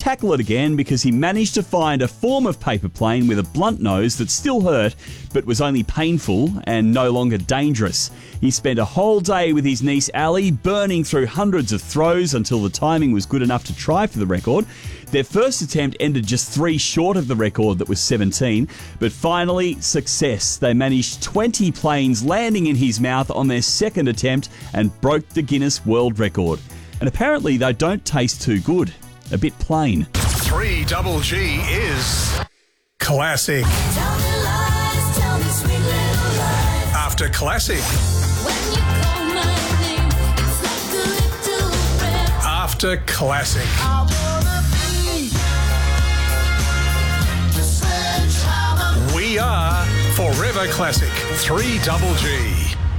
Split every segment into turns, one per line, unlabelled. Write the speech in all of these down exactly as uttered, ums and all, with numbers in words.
tackle it again because he managed to find a form of paper plane with a blunt nose that still hurt but was only painful and no longer dangerous. He spent a whole day with his niece Ali, burning through hundreds of throws until the timing was good enough to try for the record. Their first attempt ended just three short of the record that was seventeen, but finally, success. They managed twenty planes landing in his mouth on their second attempt and broke the Guinness World Record. And apparently they don't taste too good. A bit plain.
three double G is classic.
Tell me lies, tell me sweet little lies.
After classic.
When you call my name, it's like a little prayer.
After classic.
I wanna be the sledgehammer.
We are Forever Classic. three double G.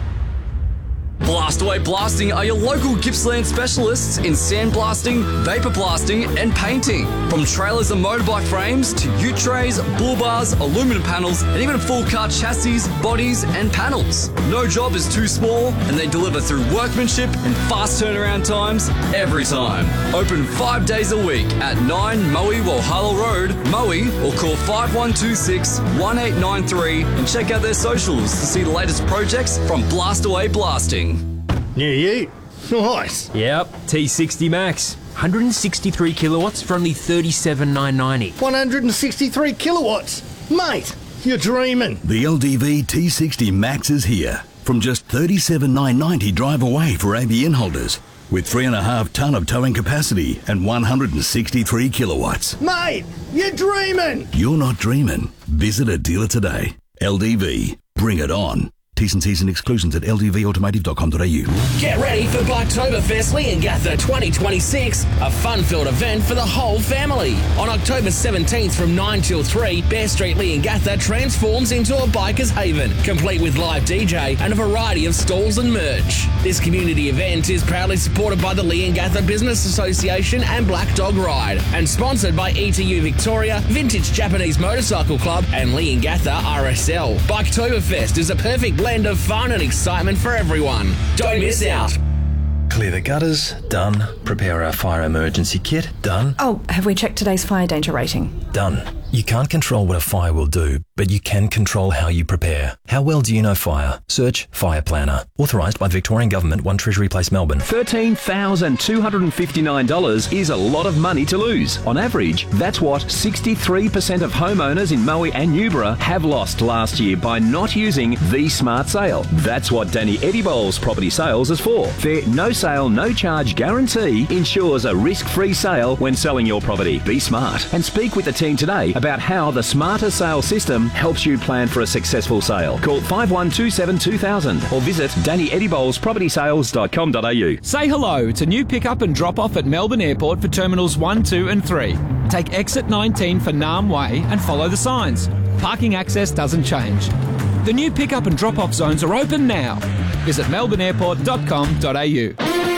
Blastaway Blasting are your local Gippsland specialists in sandblasting, vapor blasting and painting. From trailers and motorbike frames to ute trays, bull bars, aluminum panels and even full car chassis, bodies and panels. No job is too small and they deliver through workmanship and fast turnaround times every time. Open five days a week at nine Moe Walhalla Road, Moe, or call five one two six, one eight nine three and check out their socials to see the latest projects from Blastaway Blasting.
New ute. Nice.
Yep, T sixty Max. one hundred sixty-three kilowatts for only thirty-seven thousand nine hundred ninety.
one hundred sixty-three kilowatts. Mate, you're dreaming.
The L D V T sixty Max is here. From just thirty-seven thousand nine hundred ninety drive away for A B N holders. With three and a half tonne of towing capacity and one hundred sixty-three kilowatts.
Mate, you're dreaming.
You're not dreaming. Visit a dealer today. L D V. Bring it on. T's and C's and exclusions at l d v automotive dot com dot a u.
Get ready for Biketoberfest Leongatha twenty twenty-six, a fun-filled event for the whole family. On October seventeenth from nine till three, Bear Street Leongatha transforms into a biker's haven, complete with live D J and a variety of stalls and merch. This community event is proudly supported by the Leongatha Business Association and Black Dog Ride, and sponsored by E T U Victoria, Vintage Japanese Motorcycle Club and Leongatha R S L. Biketoberfest is a perfect blend of fun and excitement for everyone. Don't miss out.
Clear the gutters, done. Prepare our fire emergency kit, done.
Oh, have we checked today's fire danger rating?
Done. You can't control what a fire will do, but you can control how you prepare. How well do you know fire? Search Fire Planner. Authorised by the Victorian Government, one Treasury Place, Melbourne.
thirteen thousand two hundred fifty-nine dollars is a lot of money to lose. On average, that's what sixty-three percent of homeowners in Moe and Newborough have lost last year by not using the Smart Sale. That's what Danny Eddie-Bowles Property Sales is for. Their no sale, no charge guarantee ensures a risk-free sale when selling your property. Be smart and speak with the team today about how the Smarter Sale system helps you plan for a successful sale. Call five one two seven two thousand or visit danny eddie bowles property sales dot com dot a u.
Say hello to new pick-up and drop-off at Melbourne Airport for Terminals one, two and three. Take exit nineteen for Naarm Way and follow the signs. Parking access doesn't change. The new pick-up and drop-off zones are open now. Visit melbourne airport dot com dot a u.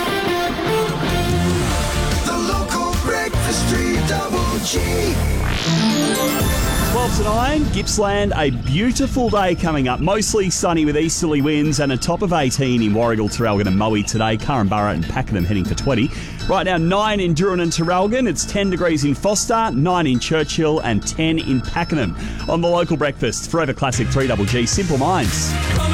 The local breakfast three double G.
twelve to nine, Gippsland, a beautiful day coming up. Mostly sunny with easterly winds and a top of eighteen in Warragul, Traralgon and Moe today. Curramborough and Pakenham heading for twenty. Right now, nine in Durin and Traralgon. It's ten degrees in Foster, nine in Churchill and ten in Pakenham. On the local breakfast, Forever Classic three double G, Simple Minds.